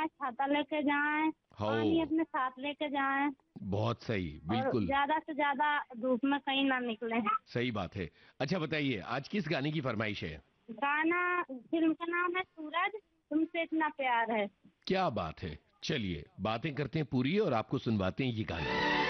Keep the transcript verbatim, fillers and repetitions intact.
जाएं, छाता लेके जाएं, हो पानी अपने साथ लेके जाएं बहुत सही, और बिल्कुल ज्यादा से ज्यादा धूप में कहीं ना निकले। सही बात है। अच्छा बताइए, आज किस गाने की फरमाइश है? गाना, फिल्म का नाम है सूरज, तुमसे इतना प्यार है। क्या बात है। चलिए बातें करते हैं पूरी और आपको सुनवाते हैं ये गाना।